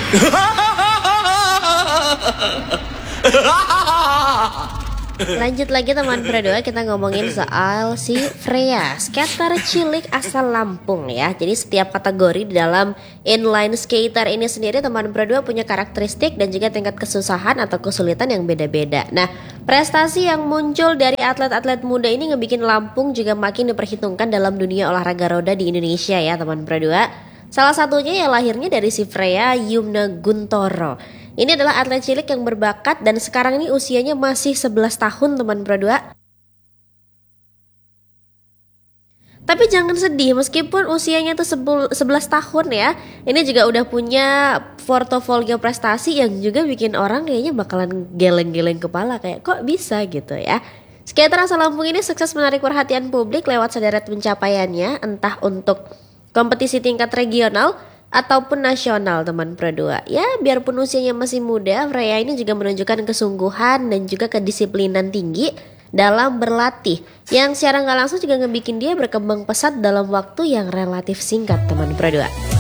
Lanjut lagi teman Pro2, kita ngomongin soal si Freya, skater cilik asal Lampung ya. Jadi setiap kategori di dalam inline skater ini sendiri teman Pro2 punya karakteristik dan juga tingkat kesusahan atau kesulitan yang beda-beda. Nah, prestasi yang muncul dari atlet-atlet muda ini ngebikin Lampung juga makin diperhitungkan dalam dunia olahraga roda di Indonesia ya teman Pro2. Salah satunya yang lahirnya dari si Freya Yumna Guntoro. Ini adalah atlet cilik yang berbakat dan sekarang ini usianya masih 11 tahun teman Pro2. Tapi jangan sedih, meskipun usianya tuh 11 tahun ya, ini juga udah punya portofolio prestasi yang juga bikin orang kayaknya bakalan geleng-geleng kepala, kayak kok bisa gitu ya. Skater asal Lampung ini sukses menarik perhatian publik lewat sederet pencapaiannya, entah untuk kompetisi tingkat regional ataupun nasional teman Pro2. Ya, biarpun usianya masih muda, Freya ini juga menunjukkan kesungguhan dan juga kedisiplinan tinggi dalam berlatih, yang secara nggak langsung juga ngebikin dia berkembang pesat dalam waktu yang relatif singkat teman Pro2.